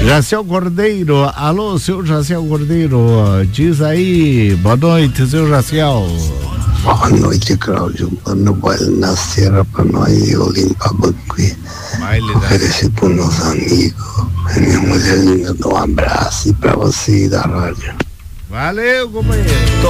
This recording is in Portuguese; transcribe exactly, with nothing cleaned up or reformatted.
Jaciel Cordeiro, alô, seu Jaciel Cordeiro, diz aí, boa noite, seu Jaciel. Boa noite, Cláudio. Manda o baile na Serra pra nós e eu limpar banco e oferecer pros meus amigos. A minha mulher linda, dá um abraço e pra você da rádio. Valeu, companheiro.